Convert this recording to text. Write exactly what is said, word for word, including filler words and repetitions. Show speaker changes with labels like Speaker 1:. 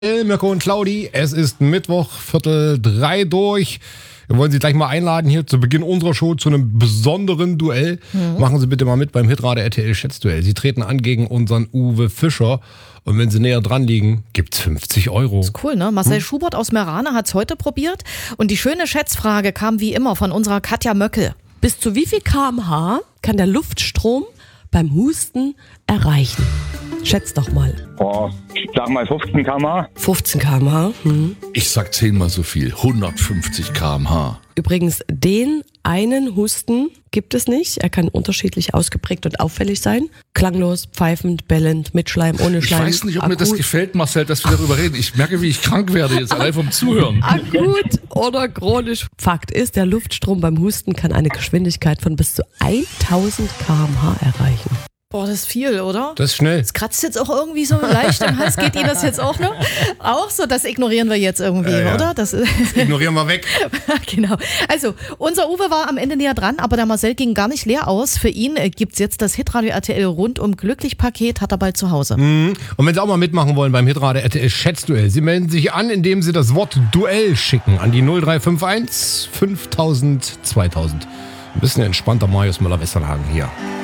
Speaker 1: Mirko und Claudi, es ist Mittwoch, Viertel drei durch. Wir wollen Sie gleich mal einladen hier zu Beginn unserer Show zu einem besonderen Duell. Mhm. Machen Sie bitte mal mit beim Hitradio R T L Schätzduell. Sie treten an gegen unseren Uwe Fischer. Und wenn Sie näher dran liegen, gibt's fünfzig Euro.
Speaker 2: Das ist cool, ne? Marcel hm? Schubert aus Merane hat's heute probiert. Und die schöne Schätzfrage kam wie immer von unserer Katja Möckel.
Speaker 3: Bis zu wie viel Kilometer pro Stunde kann der Luftstrom beim Husten erreichen? Schätz doch mal.
Speaker 4: Oh, ich sag mal fünfzehn Kilometer pro Stunde.
Speaker 3: fünfzehn Kilometer pro Stunde. Hm.
Speaker 5: Ich sag zehnmal so viel, hundertfünfzig Kilometer pro Stunde.
Speaker 3: Übrigens, den einen Husten gibt es nicht. Er kann unterschiedlich ausgeprägt und auffällig sein. Klanglos, pfeifend, bellend, mit Schleim, ohne Schleim.
Speaker 5: Ich weiß nicht, ob
Speaker 3: akut.
Speaker 5: mir das gefällt, Marcel, dass wir darüber reden. Ich merke, wie ich krank werde jetzt allein vom Zuhören.
Speaker 3: Akut oder chronisch. Fakt ist, der Luftstrom beim Husten kann eine Geschwindigkeit von bis zu tausend Kilometer pro Stunde erreichen.
Speaker 2: Boah, das ist viel, oder?
Speaker 1: Das ist schnell.
Speaker 2: Das kratzt jetzt auch irgendwie so leicht im Hals. Geht Ihnen das jetzt auch noch? Auch so, das ignorieren wir jetzt irgendwie,
Speaker 1: äh, ja.
Speaker 2: oder? Das,
Speaker 1: das ignorieren wir weg.
Speaker 2: Genau. Also, unser Uwe war am Ende näher dran, aber der Marcel ging gar nicht leer aus. Für ihn äh, gibt's jetzt das Hitradio R T L Rundum Glücklich-Paket, hat er bald zu Hause.
Speaker 1: Mhm. Und wenn Sie auch mal mitmachen wollen beim Hitradio R T L Schätzduell, Sie melden sich an, indem Sie das Wort Duell schicken an die null drei fünf eins fünftausend zweitausend. Ein bisschen entspannter Marius Müller-Westernhagen hier.